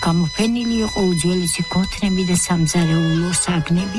გამოფენილი იყო უძველესი ქოთნები და სამზარეულო საგნები.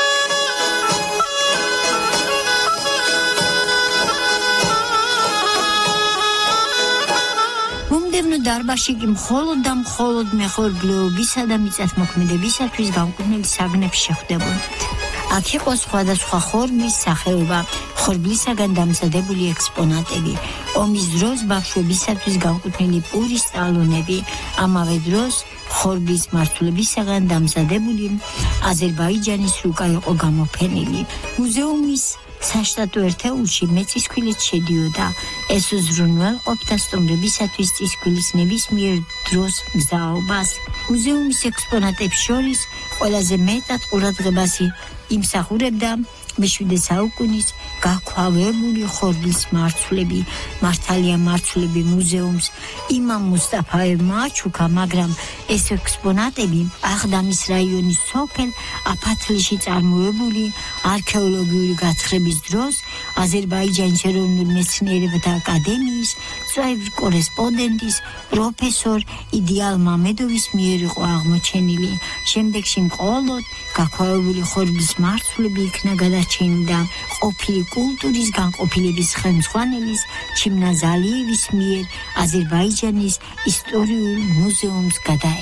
მომდევნო დარბაზში კი მხოლოდ და მხოლოდ მეხორბლეობისა და მიწათმოქმედებისათვის განკუთვნილი საგნები შეხვდებოდით. აქ იყო სხვადასხვა ხორბლის სახეობა, ხორბლისაგან დამზადებული ექსპონატები, ომის დროს ბავშვებისათვის განკუთვნილი პურის ტალონები, ამავე დროს ხორბლის მართვლებისაგან დამზადებული აზერბაიჯანის რუკა იყო გამოფენილი. მუზეუმის საშტატო ერთეულში მეწისქვილიც შედიოდა. ეს უზრუნველყოფდა სტუმრებისათვის წისქვილის ნებისმიერ დროს მგზავრობას. მუზეუმის ექსპონატებს შორის ყველაზე მეტად ყურადღებას იმსახურებდა მე-7 საუკუნის გაქვავებული ხორბლის მარცვლები. მართალია მარცვლები მუზეუმს იმამ მუსტაფაევმა აჩუქა, მაგრამ ეს ექსპონატები აღდამის რაიონის სოფელ აფათლში წარმოებული არქეოლოგიური გათხრების დროს აზერბაიჯანის ეროვნული მეცნიერებათა აკადემიის წევრი კორესპონდენტის პროფესორ იდეალ მამედოვის მიერ იყო აღმოჩენილი. შემდეგში მხოლოდ გაქვავებული ხორბლის მარცვლები იქნა გადარჩენილი და ყოფილი კულტურის განყოფილების ხელმძღვანელის ჩიმნაზალიევის მიერ აზერბაიჯანის ისტორიულ მუზეუმს გადაეცა.